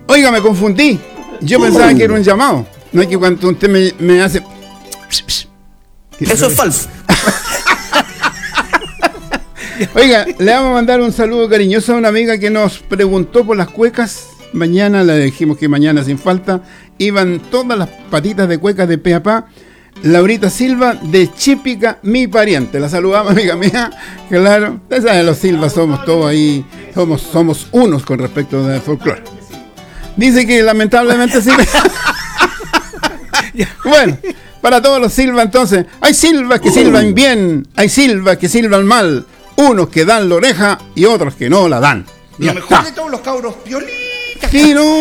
Oiga, me confundí. Yo pensaba que era un llamado. No es que cuando usted me hace... Eso es falso. Oiga, le vamos a mandar un saludo cariñoso a una amiga que nos preguntó por las cuecas. Mañana le dijimos que mañana sin falta iban todas las patitas de cuecas de pe a pa. Laurita Silva de Chípica, mi pariente. La saludamos, amiga mía. Claro, ustedes saben, los Silva somos todos ahí, somos unos con respecto del folclore. Dice que lamentablemente sí. Bueno, para todos los Silva entonces, hay Silvas que silban bien, hay Silvas que silban mal, unos que dan la oreja y otros que no la dan. Lo mejor de todos los cabros piolitas. Sí, no.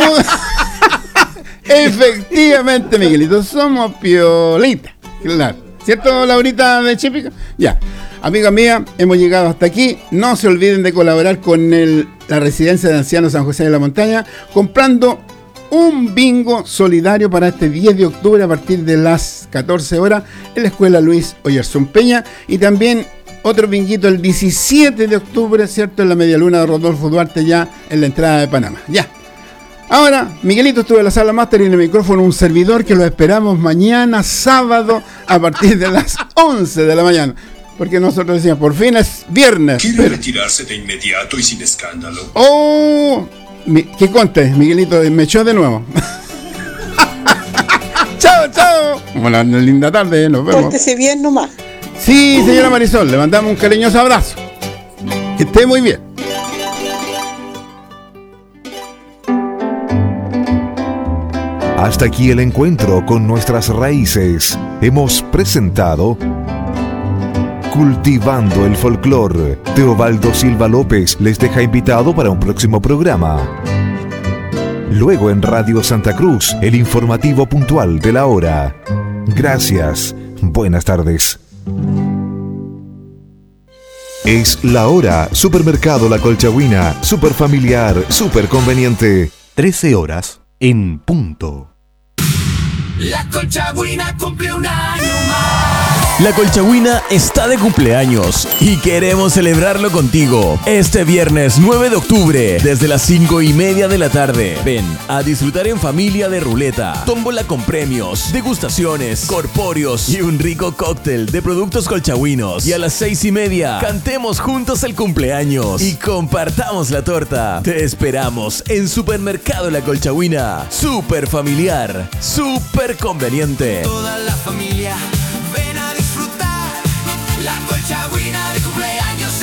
Efectivamente, Miguelito, somos piolitas. Claro. ¿Cierto, Laurita de Chípica? Ya. Amiga mía, hemos llegado hasta aquí. No se olviden de colaborar con la Residencia de Ancianos San José de la Montaña, comprando un bingo solidario para este 10 de octubre a partir de las 14 horas en la Escuela Luis Oyarzún Peña, y también otro binguito el 17 de octubre, ¿cierto? En la Medialuna de Rodolfo Duarte, ya en la entrada de Panamá. Ya. Ahora, Miguelito estuvo en la sala máster y en el micrófono un servidor que lo esperamos mañana sábado a partir de las 11 de la mañana. Porque nosotros decíamos, por fin es viernes. ¿Quiere retirarse de inmediato y sin escándalo? ¡Oh! ¿Qué conte? Miguelito me echó de nuevo. ¡Chao, chao! Una linda tarde, nos vemos. Pórtese bien nomás. Sí, señora Marisol, le mandamos un cariñoso abrazo. Que esté muy bien. Hasta aquí el encuentro con nuestras raíces. Hemos presentado Cultivando el Folclor. Teobaldo Silva López les deja invitado para un próximo programa. Luego en Radio Santa Cruz, el informativo puntual de la hora. Gracias. Buenas tardes. Es la hora. Supermercado La Colchagüina. Super familiar, super conveniente. 13 horas en punto. La Colchagüina cumple un año más. La Colchagüina está de cumpleaños y queremos celebrarlo contigo. Este viernes 9 de octubre, desde las 5:30 de la tarde. Ven a disfrutar en familia de ruleta, tómbola con premios, degustaciones, corpóreos y un rico cóctel de productos colchagüinos. Y a las 6:30, cantemos juntos el cumpleaños y compartamos la torta. Te esperamos en Supermercado La Colchagüina. Súper familiar, súper conveniente. Toda la familia, ven a disfrutar. La Colchagüina de cumpleaños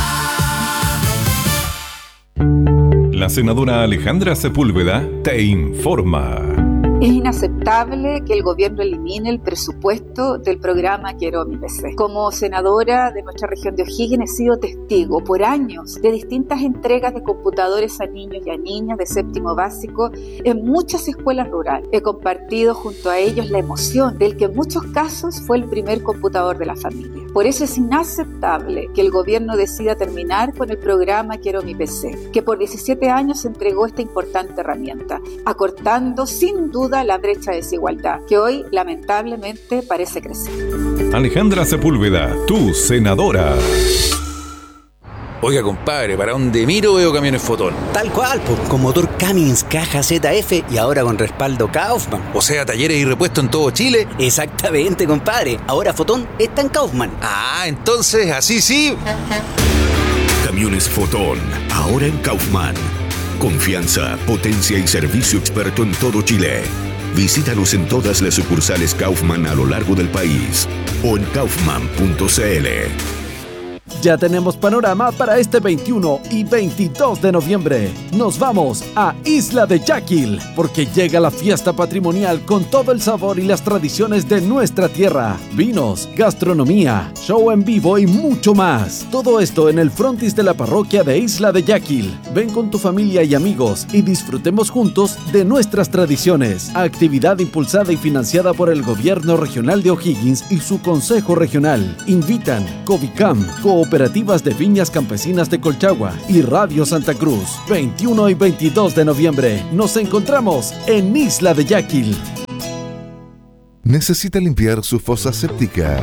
está. La senadora Alejandra Sepúlveda te informa. Es inaceptable que el gobierno elimine el presupuesto del programa Quiero mi PC. Como senadora de nuestra región de O'Higgins he sido testigo por años de distintas entregas de computadores a niños y a niñas de séptimo básico en muchas escuelas rurales. He compartido junto a ellos la emoción del que en muchos casos fue el primer computador de la familia. Por eso es inaceptable que el gobierno decida terminar con el programa Quiero mi PC, que por 17 años entregó esta importante herramienta, acortando sin duda la brecha de desigualdad, que hoy lamentablemente parece crecer. Alejandra Sepúlveda, tu senadora. Oiga, compadre, para donde miro veo camiones Fotón. Tal cual, pues, con motor Cummins, caja ZF y ahora con respaldo Kaufman. O sea, talleres y repuestos en todo Chile. Exactamente, compadre. Ahora Fotón está en Kaufman. Ah, entonces, así sí. Camiones Fotón, ahora en Kaufman. Confianza, potencia y servicio experto en todo Chile. Visítalos en todas las sucursales Kaufman a lo largo del país o en kaufman.cl. Ya tenemos panorama para este 21 y 22 de noviembre. Nos vamos a Isla de Yaquil, porque llega la fiesta patrimonial con todo el sabor y las tradiciones de nuestra tierra. Vinos, gastronomía, show en vivo y mucho más. Todo esto en el frontis de la parroquia de Isla de Yaquil. Ven con tu familia y amigos y disfrutemos juntos de nuestras tradiciones. Actividad impulsada y financiada por el Gobierno Regional de O'Higgins y su Consejo Regional. Invitan Covicam, Cooperativas de Viñas Campesinas de Colchagua y Radio Santa Cruz. 21 y 22 de noviembre. Nos encontramos en Isla de Yaquil. ¿Necesita limpiar su fosa séptica?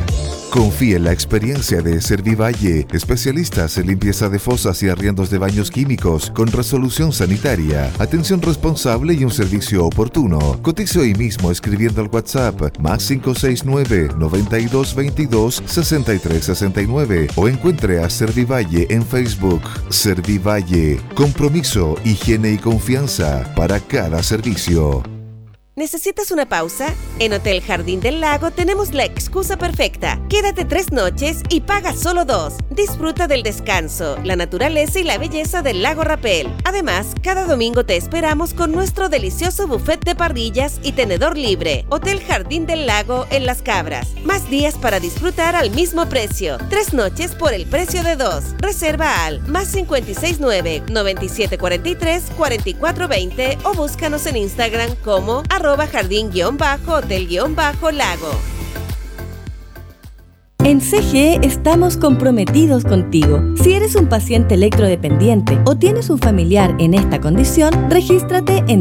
Confía en la experiencia de Servivalle, especialistas en limpieza de fosas y arriendos de baños químicos con resolución sanitaria, atención responsable y un servicio oportuno. Cotice hoy mismo escribiendo al WhatsApp +569 9222 6369 o encuentre a Servivalle en Facebook. Servivalle, compromiso, higiene y confianza para cada servicio. ¿Necesitas una pausa? En Hotel Jardín del Lago tenemos la excusa perfecta. Quédate 3 noches y paga solo 2. Disfruta del descanso, la naturaleza y la belleza del lago Rapel. Además, cada domingo te esperamos con nuestro delicioso buffet de parrillas y tenedor libre. Hotel Jardín del Lago en Las Cabras. Más días para disfrutar al mismo precio. 3 noches por el precio de 2. Reserva al +569 9743 4420 o búscanos en Instagram como @jardín_hotel_lago. En CGE estamos comprometidos contigo. Si eres un paciente electrodependiente o tienes un familiar en esta condición, regístrate en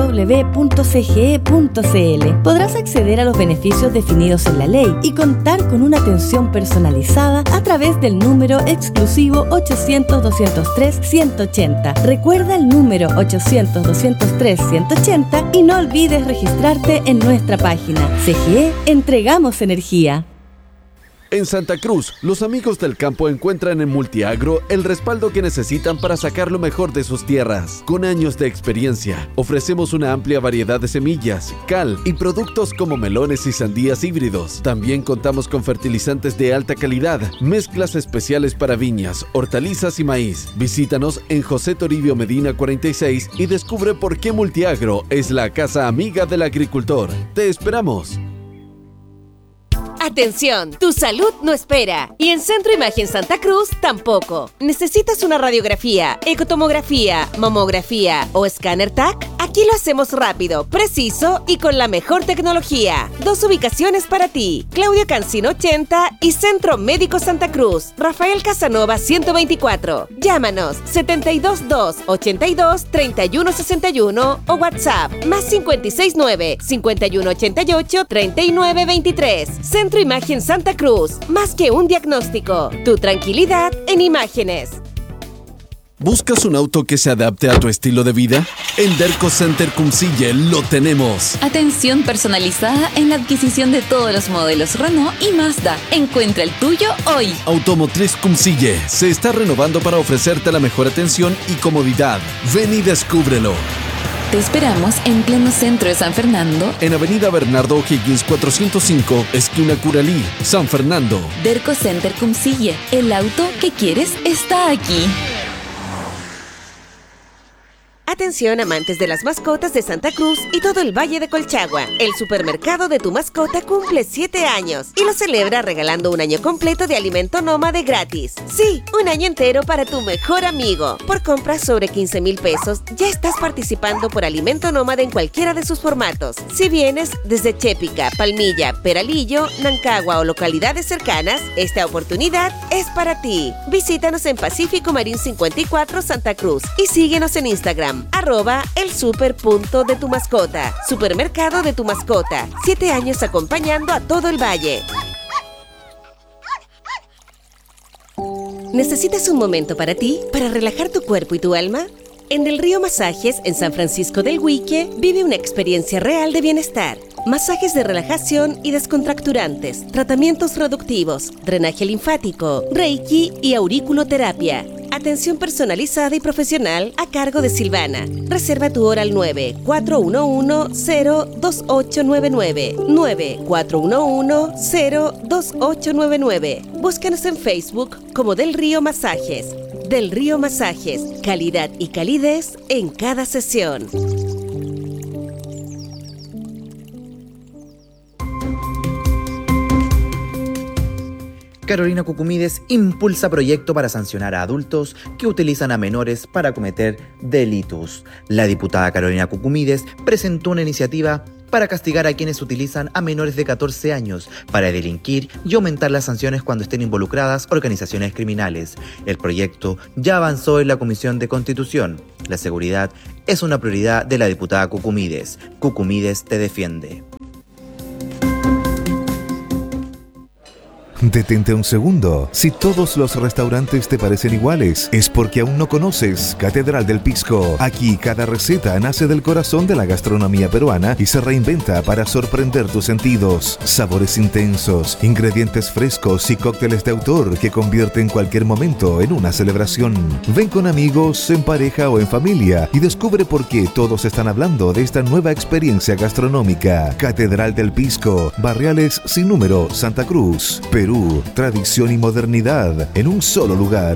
www.cge.cl. Podrás acceder a los beneficios definidos en la ley y contar con una atención personalizada a través del número exclusivo 800-203-180. Recuerda el número 800-203-180 y no olvides registrarte en nuestra página. CGE, entregamos energía. En Santa Cruz, los amigos del campo encuentran en Multiagro el respaldo que necesitan para sacar lo mejor de sus tierras. Con años de experiencia, ofrecemos una amplia variedad de semillas, cal y productos como melones y sandías híbridos. También contamos con fertilizantes de alta calidad, mezclas especiales para viñas, hortalizas y maíz. Visítanos en José Toribio Medina 46 y descubre por qué Multiagro es la casa amiga del agricultor. ¡Te esperamos! Atención, tu salud no espera. Y en Centro Imagen Santa Cruz tampoco. ¿Necesitas una radiografía, ecotomografía, mamografía o escáner TAC? Aquí lo hacemos rápido, preciso y con la mejor tecnología. 2 ubicaciones para ti. Claudio Cancino 80 y Centro Médico Santa Cruz. Rafael Casanova 124. Llámanos 722 82 31 61 o WhatsApp +569 5188 39 23. Centro Imagen Santa Cruz, más que un diagnóstico, tu tranquilidad en imágenes. ¿Buscas un auto que se adapte a tu estilo de vida? En Derco Center Cumcille lo tenemos. Atención personalizada en la adquisición de todos los modelos Renault y Mazda. Encuentra el tuyo hoy. Automotriz Cumcille se está renovando para ofrecerte la mejor atención y comodidad. Ven y descúbrelo. Te esperamos en pleno centro de San Fernando, en Avenida Bernardo O'Higgins 405, esquina Curalí, San Fernando. Derco Center Cumcille, el auto que quieres está aquí. Atención amantes de las mascotas de Santa Cruz y todo el Valle de Colchagua. El supermercado de tu mascota cumple 7 años y lo celebra regalando un año completo de alimento nómade gratis. Sí, un año entero para tu mejor amigo. Por compras sobre 15,000 pesos ya estás participando por alimento nómade en cualquiera de sus formatos. Si vienes desde Chépica, Palmilla, Peralillo, Nancagua o localidades cercanas, esta oportunidad es para ti. Visítanos en Pacífico Marín 54 Santa Cruz y síguenos en Instagram @elsuper.de-tu-mascota. Supermercado de tu mascota. 7 años acompañando a todo el valle. ¿Necesitas un momento para ti? ¿Para relajar tu cuerpo y tu alma? En Del Río Masajes, en San Francisco del Huique, vive una experiencia real de bienestar. Masajes de relajación y descontracturantes, tratamientos reductivos, drenaje linfático, reiki y auriculoterapia. Atención personalizada y profesional a cargo de Silvana. Reserva tu hora al 9-411-02899. 9-411-02899. Búscanos en Facebook como Del Río Masajes. Del Río Masajes, calidad y calidez en cada sesión. Carolina Cucumides impulsa proyecto para sancionar a adultos que utilizan a menores para cometer delitos. La diputada Carolina Cucumides presentó una iniciativa para castigar a quienes utilizan a menores de 14 años para delinquir y aumentar las sanciones cuando estén involucradas organizaciones criminales. El proyecto ya avanzó en la Comisión de Constitución. La seguridad es una prioridad de la diputada Cucumides. Cucumides te defiende. Detente un segundo. Si todos los restaurantes te parecen iguales, es porque aún no conoces Catedral del Pisco. Aquí cada receta nace del corazón de la gastronomía peruana y se reinventa para sorprender tus sentidos. Sabores intensos, ingredientes frescos y cócteles de autor que convierten cualquier momento en una celebración. Ven con amigos, en pareja o en familia y descubre por qué todos están hablando de esta nueva experiencia gastronómica. Catedral del Pisco, Barriales sin número, Santa Cruz, Perú, tradición y modernidad en un solo lugar.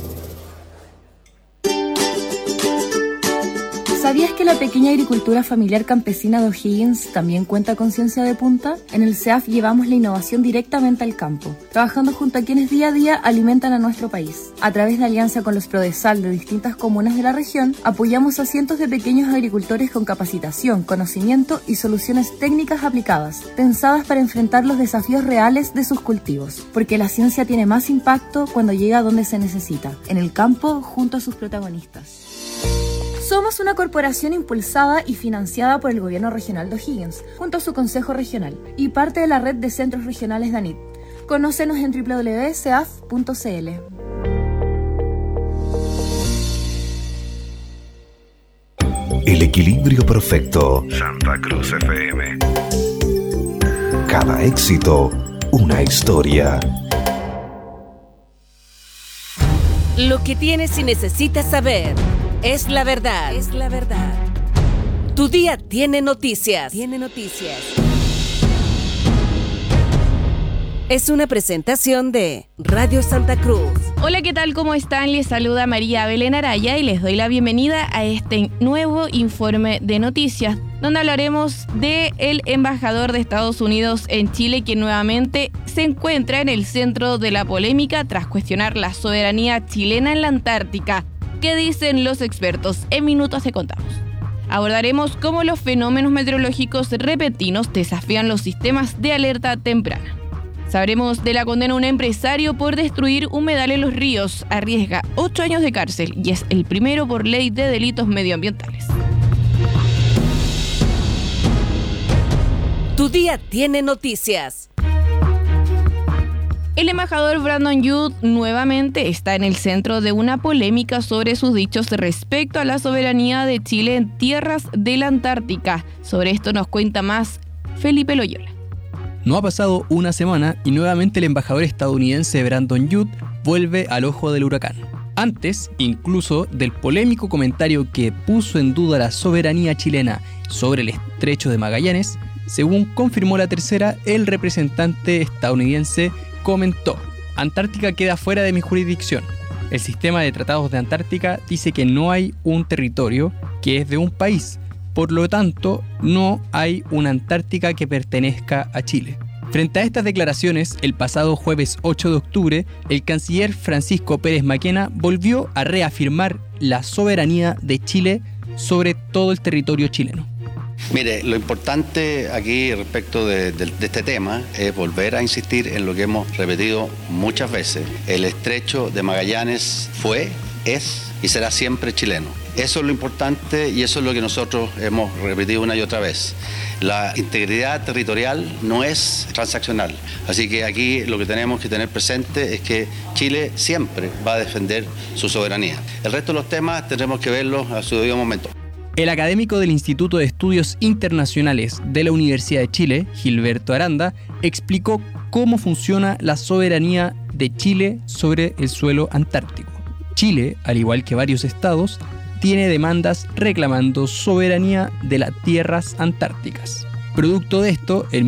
¿Sabías que la pequeña agricultura familiar campesina de O'Higgins también cuenta con ciencia de punta? En el CEAF llevamos la innovación directamente al campo, trabajando junto a quienes día a día alimentan a nuestro país. A través de alianza con los Prodesal de distintas comunas de la región, apoyamos a cientos de pequeños agricultores con capacitación, conocimiento y soluciones técnicas aplicadas, pensadas para enfrentar los desafíos reales de sus cultivos. Porque la ciencia tiene más impacto cuando llega a donde se necesita, en el campo junto a sus protagonistas. Somos una corporación impulsada y financiada por el Gobierno Regional de O'Higgins, junto a su Consejo Regional, y parte de la red de centros regionales de ANIT. Conócenos en www.ceaf.cl. El equilibrio perfecto. Santa Cruz FM. Cada éxito, una historia. Lo que tienes y necesitas saber es la verdad. Es la verdad. Tu día tiene noticias. Tiene noticias. Es una presentación de Radio Santa Cruz. Hola, ¿qué tal? ¿Cómo están? Les saluda María Belén Araya y les doy la bienvenida a este nuevo informe de noticias, donde hablaremos del embajador de Estados Unidos en Chile, que nuevamente se encuentra en el centro de la polémica tras cuestionar la soberanía chilena en la Antártica. ¿Qué dicen los expertos? En minutos te contamos. Abordaremos cómo los fenómenos meteorológicos repentinos desafían los sistemas de alerta temprana. Sabremos de la condena a un empresario por destruir humedal en los ríos. Arriesga 8 años de cárcel y es el primero por ley de delitos medioambientales. Tu día tiene noticias. El embajador Brandon Youth nuevamente está en el centro de una polémica sobre sus dichos respecto a la soberanía de Chile en tierras de la Antártica. Sobre esto nos cuenta más Felipe Loyola. No ha pasado una semana y nuevamente el embajador estadounidense Brandon Youth vuelve al ojo del huracán. Antes, incluso, del polémico comentario que puso en duda la soberanía chilena sobre el estrecho de Magallanes, según confirmó La Tercera, el representante estadounidense comentó: Antártica queda fuera de mi jurisdicción. El sistema de tratados de Antártica dice que no hay un territorio que es de un país. Por lo tanto, no hay una Antártica que pertenezca a Chile. Frente a estas declaraciones, el pasado jueves 8 de octubre, el canciller Francisco Pérez Maquena volvió a reafirmar la soberanía de Chile sobre todo el territorio chileno. Mire, lo importante aquí respecto de este tema es volver a insistir en lo que hemos repetido muchas veces. El estrecho de Magallanes fue, es y será siempre chileno. Eso es lo importante y eso es lo que nosotros hemos repetido una y otra vez. La integridad territorial no es transaccional. Así que aquí lo que tenemos que tener presente es que Chile siempre va a defender su soberanía. El resto de los temas tendremos que verlos a su debido momento. El académico del Instituto de Estudios Internacionales de la Universidad de Chile, Gilberto Aranda, explicó cómo funciona la soberanía de Chile sobre el suelo antártico. Chile, al igual que varios estados, tiene demandas reclamando soberanía de las tierras antárticas. Producto de esto, en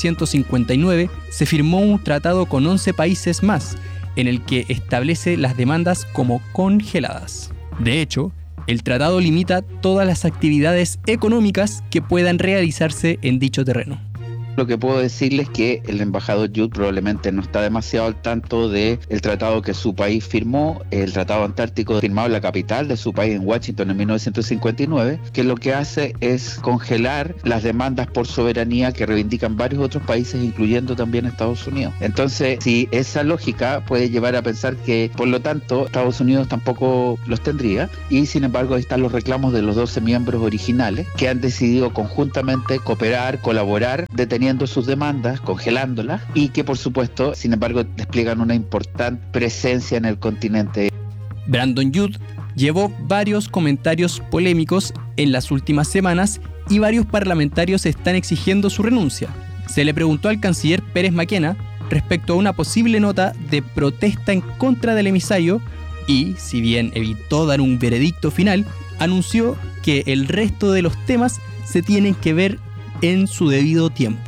1959 se firmó un tratado con 11 países más, en el que establece las demandas como congeladas. De hecho, el tratado limita todas las actividades económicas que puedan realizarse en dicho terreno. Lo que puedo decirles es que el embajador Youth probablemente no está demasiado al tanto del tratado que su país firmó, el Tratado Antártico firmado en la capital de su país, en Washington, en 1959, que lo que hace es congelar las demandas por soberanía que reivindican varios otros países, incluyendo también Estados Unidos. Entonces, si esa lógica puede llevar a pensar que, por lo tanto, Estados Unidos tampoco los tendría, y sin embargo ahí están los reclamos de los 12 miembros originales que han decidido conjuntamente cooperar, colaborar, deteniendo deteniendo sus demandas, congelándolas, y que por supuesto, sin embargo, despliegan una importante presencia en el continente. Brandon Youth llevó varios comentarios polémicos en las últimas semanas y varios parlamentarios están exigiendo su renuncia. Se le preguntó al canciller Pérez Maquena respecto a una posible nota de protesta en contra del emisario y, si bien evitó dar un veredicto final, anunció que el resto de los temas se tienen que ver en su debido tiempo.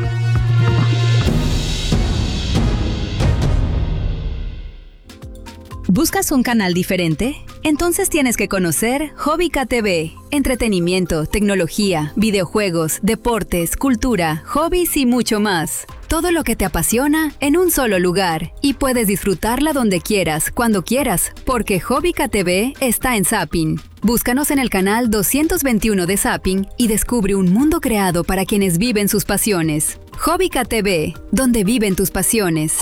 ¿Buscas un canal diferente? Entonces tienes que conocer Hobbica TV. Entretenimiento, tecnología, videojuegos, deportes, cultura, hobbies y mucho más. Todo lo que te apasiona en un solo lugar. Y puedes disfrutarla donde quieras, cuando quieras, porque Hobbica TV está en Zapping. Búscanos en el canal 221 de Zapping y descubre un mundo creado para quienes viven sus pasiones. Hobbica TV, donde viven tus pasiones.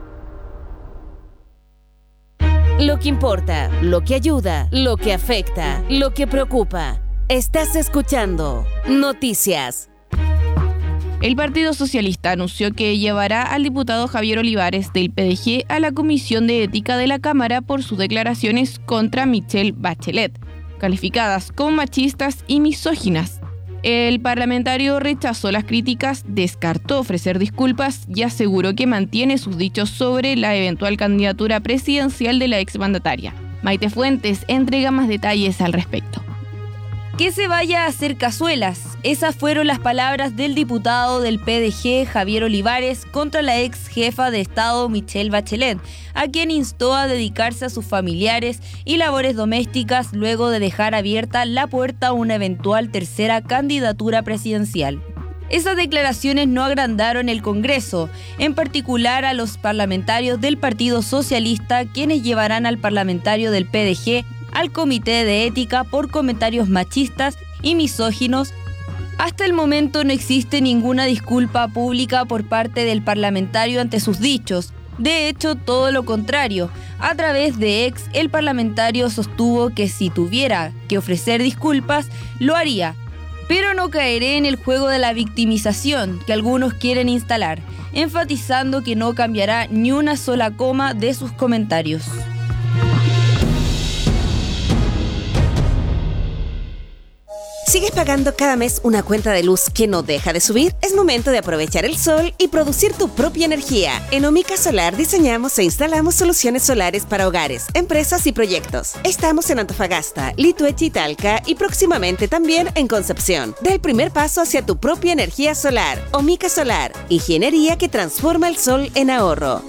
Lo que importa, lo que ayuda, lo que afecta, lo que preocupa. Estás escuchando Noticias. El Partido Socialista anunció que llevará al diputado Javier Olivares del PDG a la Comisión de Ética de la Cámara por sus declaraciones contra Michelle Bachelet, calificadas como machistas y misóginas. El parlamentario rechazó las críticas, descartó ofrecer disculpas y aseguró que mantiene sus dichos sobre la eventual candidatura presidencial de la exmandataria. Maite Fuentes entrega más detalles al respecto. Que se vaya a hacer cazuelas. Esas fueron las palabras del diputado del PDG Javier Olivares contra la ex jefa de Estado Michelle Bachelet, a quien instó a dedicarse a sus familiares y labores domésticas luego de dejar abierta la puerta a una eventual tercera candidatura presidencial. Esas declaraciones no agrandaron el Congreso, en particular a los parlamentarios del Partido Socialista, quienes llevarán al parlamentario del PDG al Comité de Ética por comentarios machistas y misóginos. Hasta el momento no existe ninguna disculpa pública por parte del parlamentario ante sus dichos. De hecho, todo lo contrario. A través de ex, el parlamentario sostuvo que si tuviera que ofrecer disculpas, lo haría. Pero no caeré en el juego de la victimización que algunos quieren instalar, enfatizando que no cambiará ni una sola coma de sus comentarios. ¿Sigues pagando cada mes una cuenta de luz que no deja de subir? Es momento de aprovechar el sol y producir tu propia energía. En Omica Solar diseñamos e instalamos soluciones solares para hogares, empresas y proyectos. Estamos en Antofagasta, Lituechi y Talca y próximamente también en Concepción. Da el primer paso hacia tu propia energía solar. Omica Solar, ingeniería que transforma el sol en ahorro.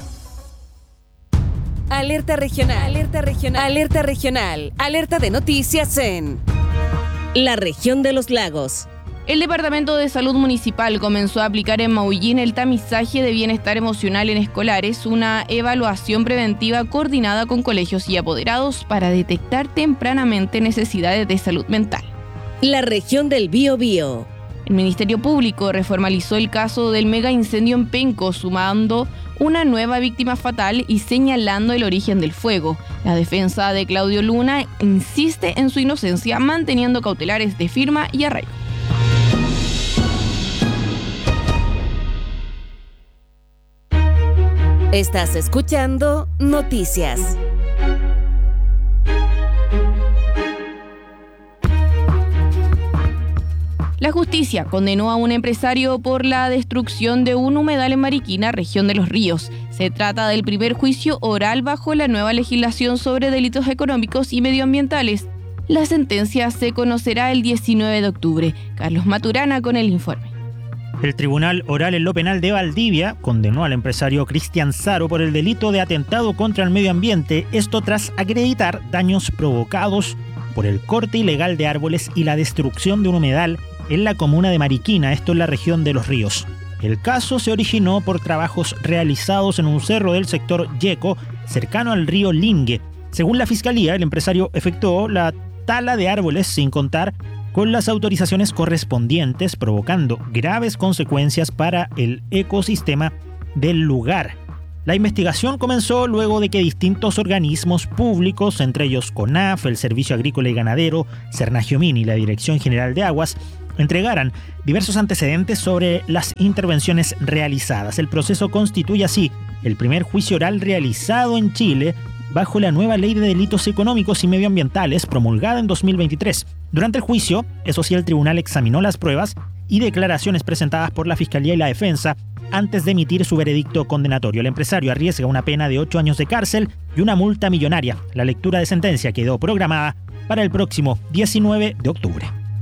Alerta regional, alerta regional, alerta regional, alerta de noticias en la región de los lagos. El Departamento de Salud Municipal comenzó a aplicar en Maullín el tamizaje de bienestar emocional en escolares, una evaluación preventiva coordinada con colegios y apoderados para detectar tempranamente necesidades de salud mental. La región del Biobío. El Ministerio Público reformalizó el caso del mega incendio en Penco, sumando una nueva víctima fatal y señalando el origen del fuego. La defensa de Claudio Luna insiste en su inocencia, manteniendo cautelares de firma y arraigo. Estás escuchando Noticias. La justicia condenó a un empresario por la destrucción de un humedal en Mariquina, región de Los Ríos. Se trata del primer juicio oral bajo la nueva legislación sobre delitos económicos y medioambientales. La sentencia se conocerá el 19 de octubre. Carlos Maturana con el informe. El Tribunal Oral en lo Penal de Valdivia condenó al empresario Cristian Saro por el delito de atentado contra el medio ambiente, esto tras acreditar daños provocados por el corte ilegal de árboles y la destrucción de un humedal en la comuna de Mariquina, esto en la región de Los Ríos. El caso se originó por trabajos realizados en un cerro del sector Yeco, cercano al río Lingue. Según la Fiscalía, el empresario efectuó la tala de árboles sin contar con las autorizaciones correspondientes, provocando graves consecuencias para el ecosistema del lugar. La investigación comenzó luego de que distintos organismos públicos, entre ellos CONAF, el Servicio Agrícola y Ganadero, Cernagiomín y la Dirección General de Aguas, entregaran diversos antecedentes sobre las intervenciones realizadas. El proceso constituye así el primer juicio oral realizado en Chile bajo la nueva Ley de Delitos Económicos y Medioambientales promulgada en 2023. Durante el juicio, eso sí, el tribunal examinó las pruebas y declaraciones presentadas por la Fiscalía y la Defensa antes de emitir su veredicto condenatorio. El empresario arriesga una pena de 8 años de cárcel y una multa millonaria. La lectura de sentencia quedó programada para el próximo 19 de octubre.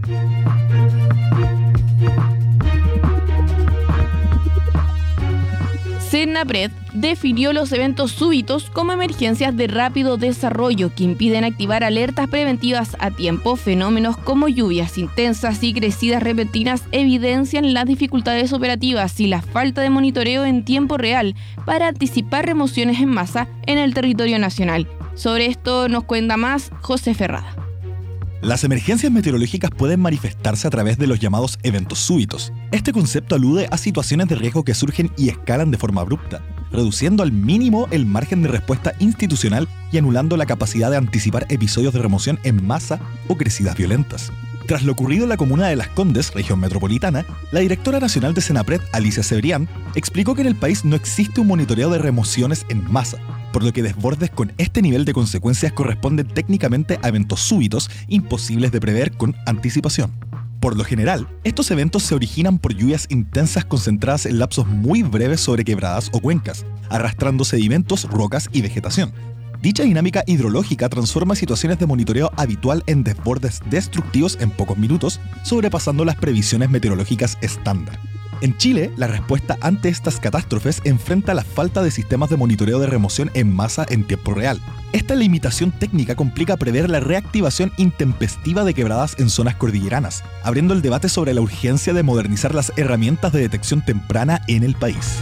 Senapred definió los eventos súbitos como emergencias de rápido desarrollo que impiden activar alertas preventivas a tiempo. Fenómenos como lluvias intensas y crecidas repentinas evidencian las dificultades operativas y la falta de monitoreo en tiempo real para anticipar remociones en masa en el territorio nacional. Sobre esto nos cuenta más José Ferrada. Las emergencias meteorológicas pueden manifestarse a través de los llamados eventos súbitos. Este concepto alude a situaciones de riesgo que surgen y escalan de forma abrupta, reduciendo al mínimo el margen de respuesta institucional y anulando la capacidad de anticipar episodios de remoción en masa o crecidas violentas. Tras lo ocurrido en la comuna de Las Condes, región metropolitana, la directora nacional de Senapred, Alicia Cebrián, explicó que en el país no existe un monitoreo de remociones en masa, por lo que desbordes con este nivel de consecuencias corresponden técnicamente a eventos súbitos imposibles de prever con anticipación. Por lo general, estos eventos se originan por lluvias intensas concentradas en lapsos muy breves sobre quebradas o cuencas, arrastrando sedimentos, rocas y vegetación. Dicha dinámica hidrológica transforma situaciones de monitoreo habitual en desbordes destructivos en pocos minutos, sobrepasando las previsiones meteorológicas estándar. En Chile, la respuesta ante estas catástrofes enfrenta la falta de sistemas de monitoreo de remoción en masa en tiempo real. Esta limitación técnica complica prever la reactivación intempestiva de quebradas en zonas cordilleranas, abriendo el debate sobre la urgencia de modernizar las herramientas de detección temprana en el país.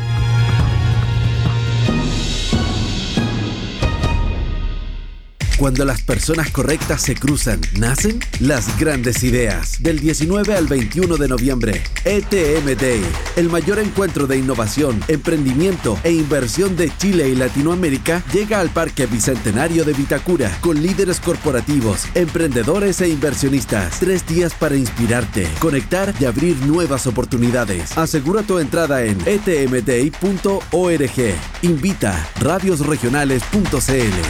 Cuando las personas correctas se cruzan, nacen las grandes ideas. Del 19 al 21 de noviembre, ETM Day, el mayor encuentro de innovación, emprendimiento e inversión de Chile y Latinoamérica, llega al Parque Bicentenario de Vitacura con líderes corporativos, emprendedores e inversionistas. 3 días para inspirarte, conectar y abrir nuevas oportunidades. Asegura tu entrada en etmday.org. Invita radiosregionales.cl.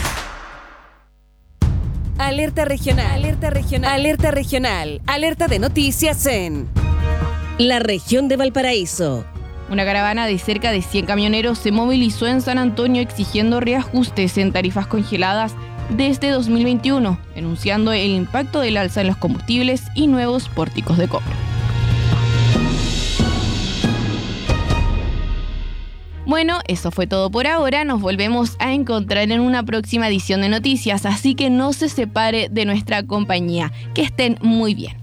Alerta regional, alerta regional, alerta regional, alerta de noticias en la región de Valparaíso. Una caravana de cerca de 100 camioneros se movilizó en San Antonio exigiendo reajustes en tarifas congeladas desde 2021, denunciando el impacto del alza en los combustibles y nuevos pórticos de cobro. Bueno, eso fue todo por ahora. Nos volvemos a encontrar en una próxima edición de noticias, así que no se separe de nuestra compañía. Que estén muy bien.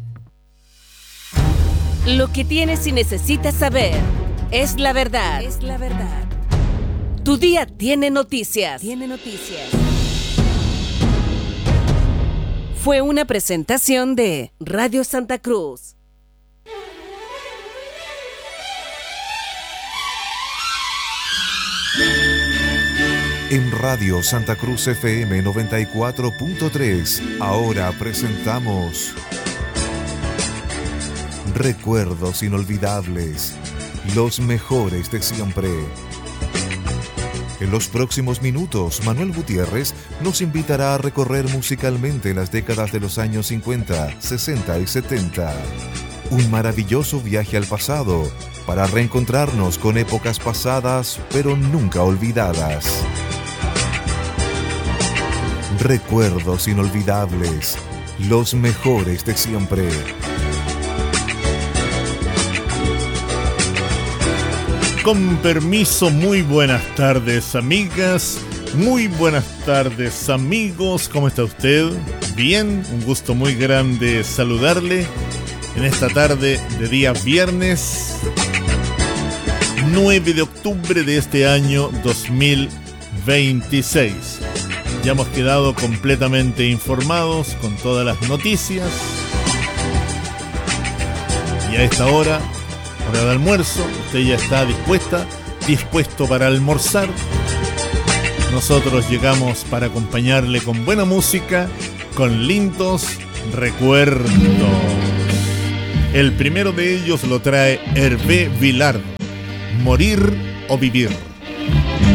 Lo que tienes y necesitas saber es la verdad. Es la verdad. Tu día tiene noticias. Tiene noticias. Fue una presentación de Radio Santa Cruz. En Radio Santa Cruz FM 94.3, ahora presentamos Recuerdos inolvidables, los mejores de siempre. En los próximos minutos, Manuel Gutiérrez nos invitará a recorrer musicalmente las décadas de los años 50, 60 y 70. Un maravilloso viaje al pasado para reencontrarnos con épocas pasadas pero nunca olvidadas. Recuerdos inolvidables, los mejores de siempre. Con permiso, muy buenas tardes, amigas, muy buenas tardes, amigos. ¿Cómo está usted? Bien, un gusto muy grande saludarle en esta tarde de día viernes 9 de octubre de este año 2026. Ya hemos quedado completamente informados con todas las noticias. Y a esta hora de almuerzo, usted ya está dispuesto para almorzar. Nosotros llegamos para acompañarle con buena música, con lindos recuerdos. El primero de ellos lo trae Hervé Villard, Morir o Vivir.